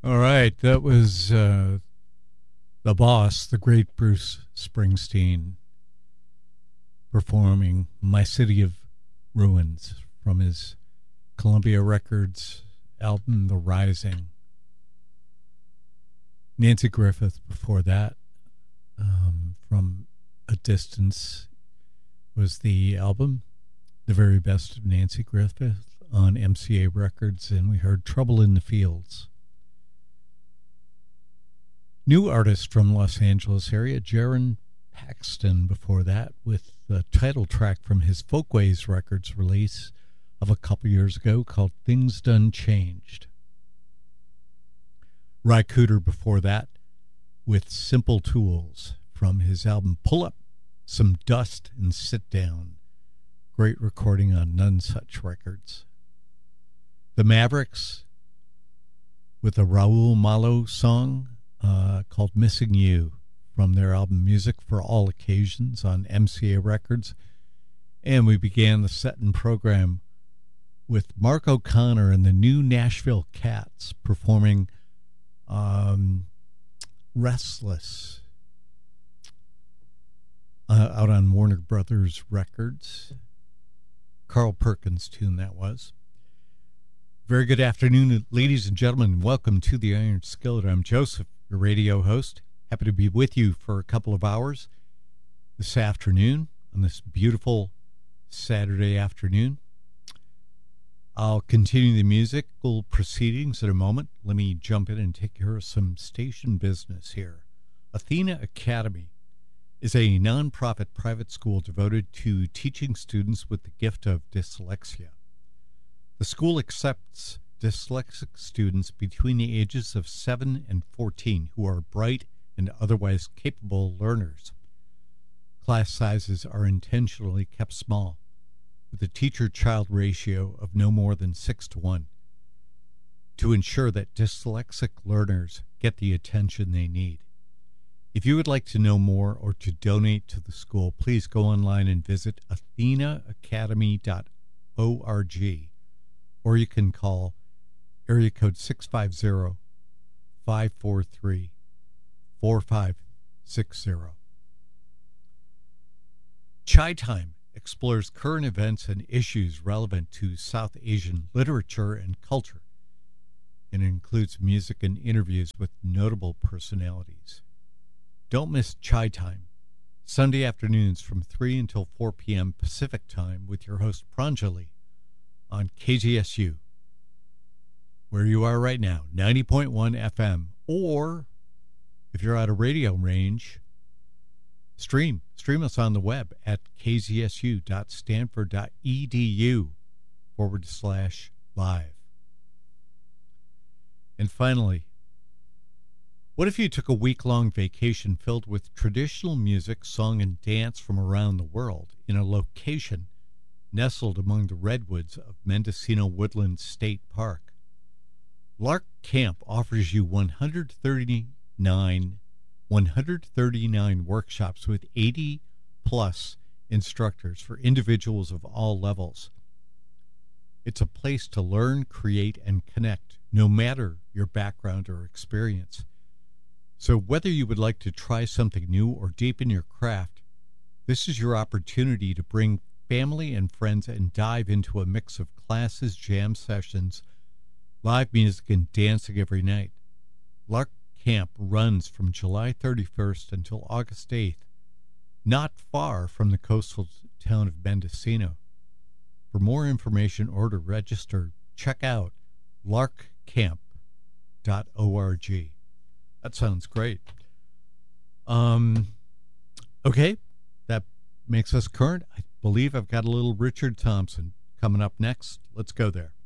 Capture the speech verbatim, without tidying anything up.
All right, that was uh, the boss, the great Bruce Springsteen, performing My City of Ruins from his Columbia Records album, The Rising. Nancy Griffith before that, um, From a Distance, was the album, The Very Best of Nancy Griffith on M C A Records, and we heard Trouble in the Fields. New artist from Los Angeles area, Jaron Paxton before that, with the title track from his Folkways Records release of a couple years ago called Things Done Changed. Ry Cooder before that with Simple Tools from his album Pull Up Some Dust and Sit Down. Great recording on None Such Records. The Mavericks with a Raul Malo song uh, called Missing You from their album Music for All Occasions on M C A Records. And we began the set and program with Mark O'Connor and the New Nashville Cats performing um, Restless uh, out on Warner Brothers Records. Carl Perkins' tune that was. Very good afternoon, ladies and gentlemen. Welcome to the Iron Skillet. I'm Joseph, your radio host. Happy to be with you for a couple of hours this afternoon on this beautiful Saturday afternoon. I'll continue the musical proceedings in a moment. Let me jump in and take care of some station business here. Athena Academy is a nonprofit private school devoted to teaching students with the gift of dyslexia. The school accepts dyslexic students between the ages of seven and fourteen who are bright and otherwise capable learners. Class sizes are intentionally kept small, with a teacher-child ratio of no more than six to one, to ensure that dyslexic learners get the attention they need. If you would like to know more or to donate to the school, please go online and visit athena academy dot org, or you can call area code six five zero, five four three, four five six zero. Chai Time explores current events and issues relevant to South Asian literature and culture, and includes music and interviews with notable personalities. Don't miss Chai Time, Sunday afternoons from three until four p.m. Pacific Time with your host Pranjali on K G S U, where you are right now, ninety point one F M, or if you're out of radio range, stream. Stream us on the web at kzsu.stanford.edu forward slash live. And finally, what if you took a week-long vacation filled with traditional music, song, and dance from around the world in a location nestled among the redwoods of Mendocino Woodlands State Park? Lark Camp offers you one hundred thirty-nine one hundred thirty-nine workshops with eighty plus instructors for individuals of all levels. It's a place to learn, create, and connect, no matter your background or experience. So whether you would like to try something new or deepen your craft, this is your opportunity to bring family and friends and dive into a mix of classes, jam sessions, live music, and dancing every night. Lark Camp runs from July thirty-first until August eighth, not far from the coastal town of Mendocino. For more information or to register, check out lark camp dot org. That sounds great. Um, okay, that makes us current. I believe I've got a little Richard Thompson coming up next. Let's go there.